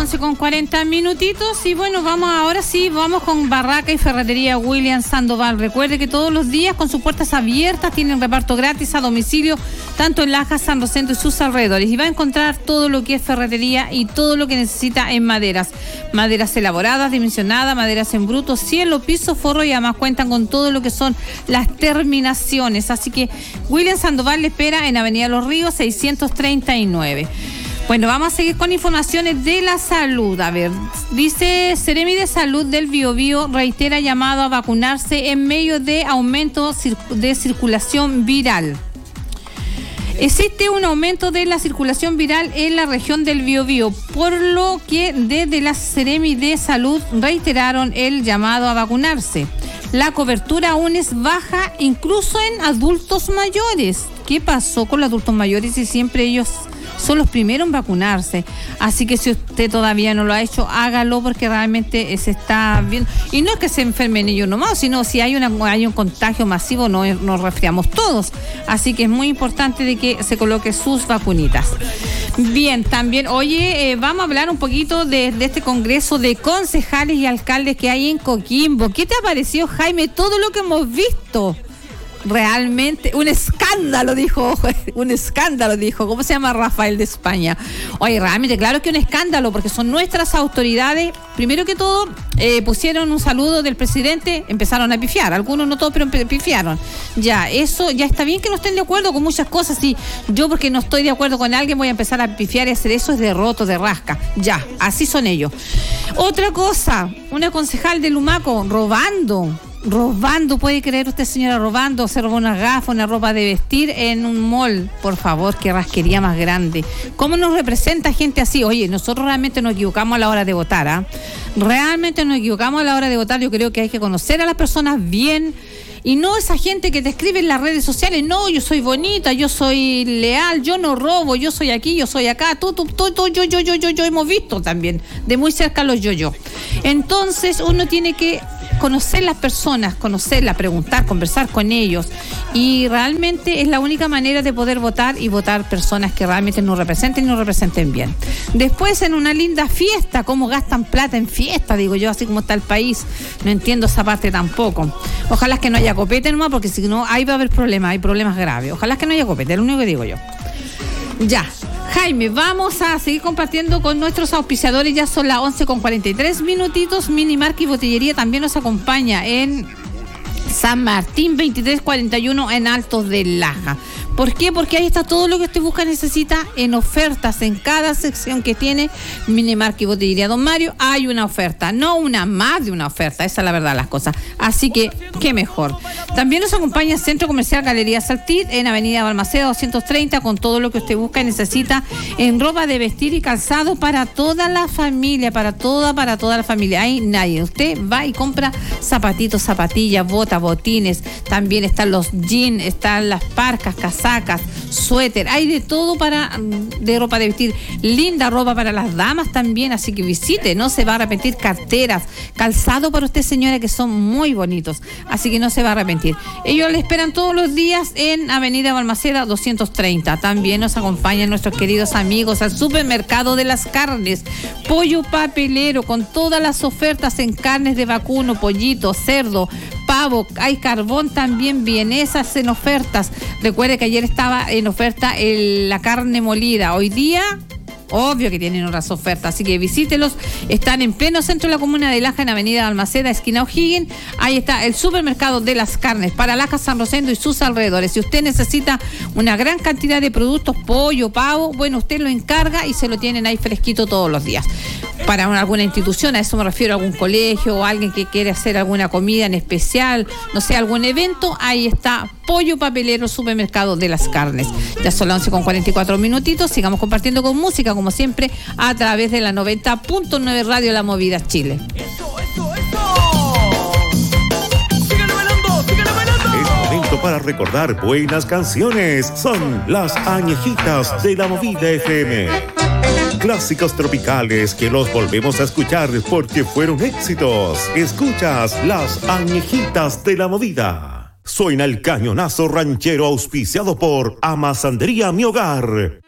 11:40 y bueno, vamos con Barraca y Ferretería William Sandoval. Recuerde que todos los días con sus puertas abiertas tienen reparto gratis a domicilio, tanto en Lajas, San Rosendo y sus alrededores, y va a encontrar todo lo que es ferretería y todo lo que necesita en maderas elaboradas, dimensionadas, maderas en bruto, cielo, piso, forro, y además cuentan con todo lo que son las terminaciones. Así que William Sandoval le espera en Avenida Los Ríos 639. Bueno, vamos a seguir con informaciones de la salud. A ver, dice Seremi de Salud del Biobío reitera llamado a vacunarse en medio de aumento de circulación viral. Existe un aumento de la circulación viral en la región del Biobío, por lo que desde la Seremi de Salud reiteraron el llamado a vacunarse. La cobertura aún es baja, incluso en adultos mayores. ¿Qué pasó con los adultos mayores si siempre ellos son los primeros en vacunarse? Así que si usted todavía no lo ha hecho, hágalo, porque realmente se está viendo. Y no es que se enfermen ellos nomás, sino si hay un contagio masivo, nos resfriamos todos. Así que es muy importante de que se coloque sus vacunitas. Bien, también, vamos a hablar un poquito de este congreso de concejales y alcaldes que hay en Coquimbo. ¿Qué te ha parecido, Jaime, todo lo que hemos visto? Realmente, un escándalo, dijo. ¿Cómo se llama? Rafael de España. Oye, realmente, claro que un escándalo, porque son nuestras autoridades. Primero que todo, pusieron un saludo del presidente, empezaron a pifiar. Algunos no todos, pero pifiaron. Ya, eso, ya está bien que no estén de acuerdo con muchas cosas. Y yo, porque no estoy de acuerdo con alguien, voy a empezar a pifiar y hacer eso, es de roto, de rasca. Ya, así son ellos. Otra cosa, una concejal de Lumaco robando, ¿puede creer usted, señora? Robando, se robó una gafa, una ropa de vestir en un mall. Por favor, qué rasquería más grande. ¿Cómo nos representa gente así? Oye, nosotros realmente nos equivocamos a la hora de votar, ¿ah? Realmente nos equivocamos a la hora de votar. Yo creo que hay que conocer a las personas bien, y no esa gente que te escribe en las redes sociales. No, yo soy bonita, yo soy leal, yo no robo, yo soy aquí, yo soy acá, tú, yo, hemos visto también de muy cerca los yo. Entonces uno tiene que conocer las personas, preguntar, conversar con ellos, y realmente es la única manera de poder votar, y votar personas que realmente nos representen y nos representen bien. Después, en una linda fiesta, cómo gastan plata en fiesta, digo yo, así como está el país. No entiendo esa parte tampoco. Ojalá que no haya copete nomás, porque si no, ahí va a haber problemas, hay problemas graves. Ojalá que no haya copete, es lo único que digo yo. Ya, Jaime, vamos a seguir compartiendo con nuestros auspiciadores. Ya son las 11:43. Minimark y Botillería también nos acompaña en San Martín 2341 en Altos de Laja. ¿Por qué? Porque ahí está todo lo que usted busca, necesita en ofertas. En cada sección que tiene Minimark y Botillería Don Mario hay una oferta, no una, más de una oferta. Esa es la verdad de las cosas. Así que, qué mejor. También nos acompaña el Centro Comercial Galería Saltit en Avenida Balmaceda 230, con todo lo que usted busca y necesita en ropa de vestir y calzado para toda la familia, para toda la familia. Ahí nadie. Usted va y compra zapatitos, zapatillas, botas, botines. También están los jeans, están las parcas, casacas, suéter, hay de todo de ropa de vestir, linda ropa para las damas también, así que visite, no se va a arrepentir. Carteras, calzado para usted, señora, que son muy bonitos, así que no se va a arrepentir. Ellos le esperan todos los días en Avenida Balmaceda 230. También nos acompañan nuestros queridos amigos al Supermercado de las Carnes, Pollo Papelero, con todas las ofertas en carnes de vacuno, pollito, cerdo, pavo, hay carbón también, vienesas en ofertas. Recuerde que ayer estaba en oferta la carne molida. Hoy día, obvio que tienen otras ofertas, así que visítelos. Están en pleno centro de la comuna de Laja, en Avenida Balmaceda, esquina O'Higgins. Ahí está el Supermercado de las Carnes para Laja, San Rosendo y sus alrededores. Si usted necesita una gran cantidad de productos, pollo, pavo, bueno, usted lo encarga y se lo tienen ahí fresquito todos los días. Para alguna institución, a eso me refiero, a algún colegio o alguien que quiere hacer alguna comida en especial, no sé, algún evento, ahí está Pollo Papelero, Supermercado de las Carnes. Ya son las 11:44. Sigamos compartiendo con música, como siempre, a través de la 90.9 Radio La Movida Chile. Es momento para recordar buenas canciones. Son las añejitas de La Movida FM. Clásicos tropicales que los volvemos a escuchar porque fueron éxitos. Escuchas las añejitas de La Movida. Suena el cañonazo ranchero auspiciado por Amasandería Mi Hogar.